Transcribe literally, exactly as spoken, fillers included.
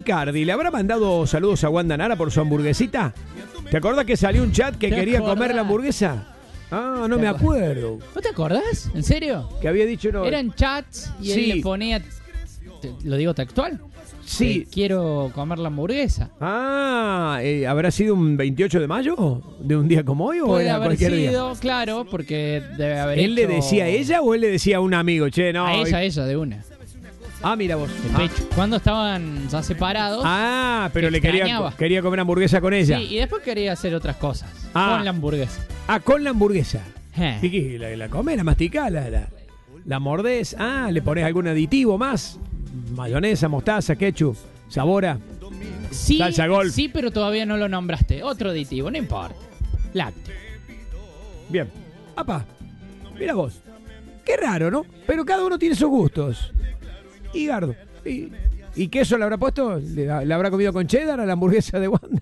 Icardi, ¿le habrá mandado saludos a Wanda Nara por su hamburguesita? ¿Te acordás que salió un chat que quería acordás? comer la hamburguesa? Ah, no me acuerdo. ¿No te acordás? ¿En serio? Que había dicho no. Eran chats y Sí. él le ponía, te- lo digo textual, Sí. eh, quiero comer la hamburguesa. Ah, eh, ¿habrá sido un veintiocho de mayo? ¿De un día como hoy o Puede era haber cualquier sido, día? claro, porque debe haber ¿Él le hecho- decía a ella o él le decía a un amigo? Che, no. A ella, a hoy- ella, de una. Ah, mira vos. De Ah. pecho. Cuando estaban ya separados. Ah, pero que le quería, extrañaba. quería comer hamburguesa con ella. Sí, y después quería hacer otras cosas. Ah. Con la hamburguesa. Ah, con la hamburguesa. Eh. ¿Y qué? ¿La, la comés, la masticás, la, la, la mordés? Ah, ¿le pones algún aditivo más? Mayonesa, mostaza, ketchup, sabora. Sí, Salsa golf. sí, pero todavía no lo nombraste. Otro aditivo, no importa. Lácteo. Bien. Apa, mira vos. Qué raro, ¿no? Pero cada uno tiene sus gustos. Y Gardo. ¿Y, y queso le habrá puesto? ¿Le, le habrá comido con cheddar a la hamburguesa de Wanda?